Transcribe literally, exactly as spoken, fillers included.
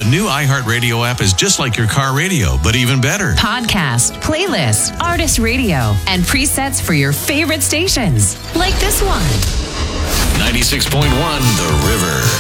The new iHeartRadio app is just like your car radio, but even better. Podcast, playlist, artist radio, and presets for your favorite stations. Like this one. ninety-six point one The River.